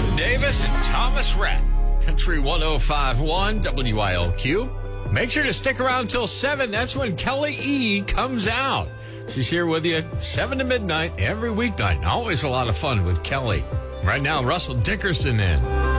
Jordan Davis and Thomas Rhett. Country 105.1 WILQ. Make sure to stick around till 7. That's when Kelly E. comes out. She's here with you 7 to midnight every weeknight. Always a lot of fun with Kelly. Right now, Russell Dickerson in.